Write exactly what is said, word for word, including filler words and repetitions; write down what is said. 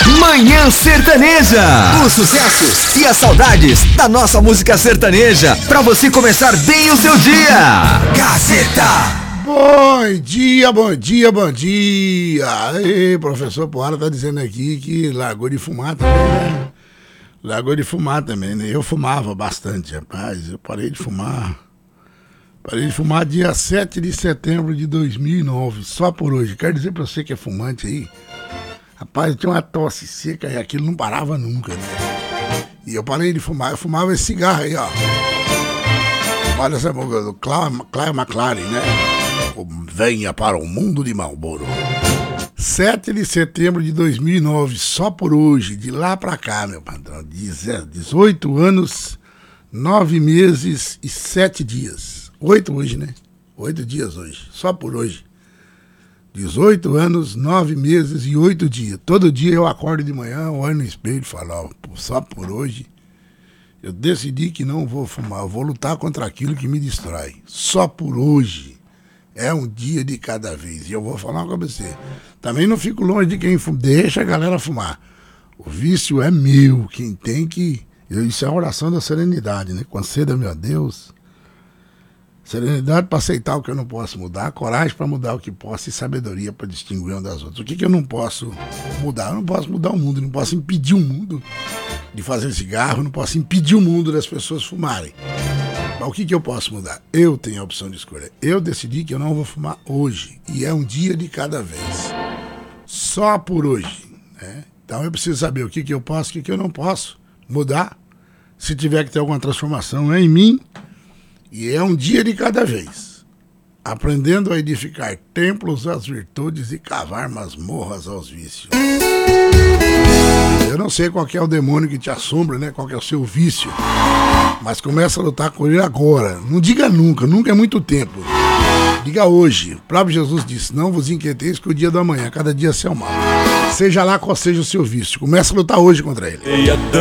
Manhã Sertaneja. Os sucessos e as saudades da nossa música sertaneja, pra você começar bem o seu dia. Gazeta. Bom dia, bom dia, bom dia. Ei, professor Poara tá dizendo aqui que largou de fumar também, né? Largou de fumar também, né? Eu fumava bastante, rapaz. Eu parei de fumar. Parei de fumar dia sete de setembro de dois mil e nove, só por hoje. Quero dizer pra você que é fumante aí, rapaz, eu tinha uma tosse seca e aquilo não parava nunca, né? E eu parei de fumar, eu fumava esse cigarro aí, ó. Olha essa boca do Clay McLaren, né? Venha para o mundo de Marlboro. sete de setembro de dois mil e nove, só por hoje, de lá pra cá, meu patrão. dezoito anos, nove meses e sete dias. oito hoje, né? oito dias hoje, só por hoje. dezoito anos, nove meses e oito dias. Todo dia eu acordo de manhã, olho no espelho e falo, ó, só por hoje eu decidi que não vou fumar, eu vou lutar contra aquilo que me distrai. Só por hoje. É um dia de cada vez. E eu vou falar uma coisa pra você. Também não fico longe de quem fuma. Deixa a galera fumar. O vício é meu. Quem tem que... Isso é a oração da serenidade, né? Conceda-me a Deus serenidade para aceitar o que eu não posso mudar, coragem para mudar o que posso e sabedoria para distinguir um das outras. O que, que eu não posso mudar? Eu não posso mudar o mundo, não posso impedir o mundo de fazer cigarro, não posso impedir o mundo das pessoas fumarem. Mas o que, que eu posso mudar? Eu tenho a opção de escolha. Eu decidi que eu não vou fumar hoje. E é um dia de cada vez. Só por hoje. Né? Então eu preciso saber o que, que eu posso e o que, que eu não posso mudar. Se tiver que ter alguma transformação é em mim. E é um dia de cada vez. Aprendendo a edificar templos às virtudes e cavar masmorras aos vícios. Eu não sei qual que é o demônio que te assombra, né? Qual que é o seu vício. Mas começa a lutar com ele agora. Não diga nunca, nunca é muito tempo. Diga hoje. O próprio Jesus disse, não vos inquieteis que o dia do amanhã, cada dia é seu mal. Seja lá qual seja o seu vício. Começa a lutar hoje contra ele.